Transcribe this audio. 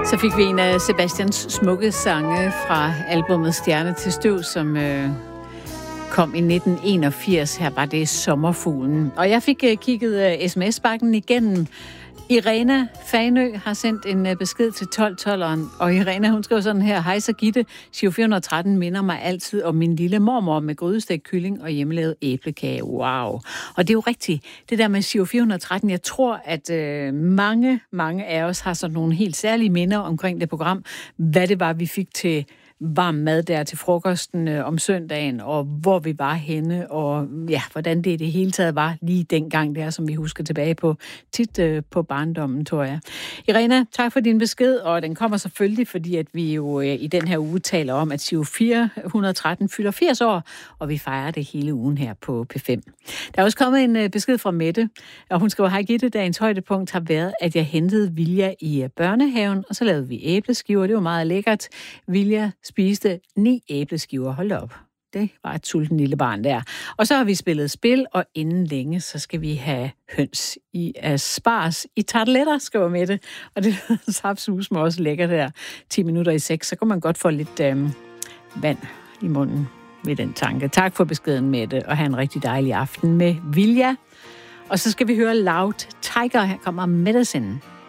Så fik vi en af Sebastians smukke sange fra albumet Stjerne til Støv, som kom i 1981. Her var det Sommerfuglen. Og jeg fik kigget sms-bakken igennem. Irena Fanø har sendt en besked til 1212'eren, og Irena, hun skriver sådan her: Hej så Gitte, Giro 413 minder mig altid om min lille mormor med grydestegt kylling og hjemmelavet æblekage. Wow. Og det er jo rigtigt, det der med Giro 413, jeg tror, at mange af os har sådan nogle helt særlige minder omkring det program, hvad det var, vi fik til varm mad der til frokosten om søndagen, og hvor vi var henne, og ja, hvordan det i det hele taget var lige dengang der, som vi husker tilbage på, tit på barndommen, tror jeg. Irena, tak for din besked, og den kommer selvfølgelig, fordi at vi jo i den her uge taler om, at Giro 413 fylder 80 år, og vi fejrer det hele ugen her på P5. Der er også kommet en besked fra Mette, og hun skriver: Hej Gitte, dagens højdepunkt har været, at jeg hentede Vilja i børnehaven, og så lavede vi æbleskiver. Det var meget lækkert. Vilja spiste 9 æbleskiver. Hold op. Det var et sulten lille barn der. Og så har vi spillet spil, og inden længe, så skal vi have høns i asparges i tarteletter, skriver Mette. Og det er sapsus med også lækkert der. 10 minutter i 6, så kan man godt få lidt vand i munden ved den tanke. Tak for beskeden, Mette, og have en rigtig dejlig aften med Vilja. Og så skal vi høre Loud Tiger. Her kommer Medicine.